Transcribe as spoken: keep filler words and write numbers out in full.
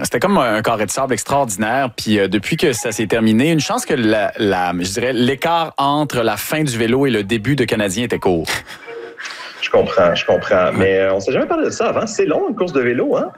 c'était comme un carré de sable extraordinaire. Puis euh, depuis que ça s'est terminé, une chance que la, la, je dirais l'écart entre la fin du vélo et le début de Canadien était court. Je comprends, je comprends. Mais euh, on ne s'est jamais parlé de ça avant. C'est long, une course de vélo, hein?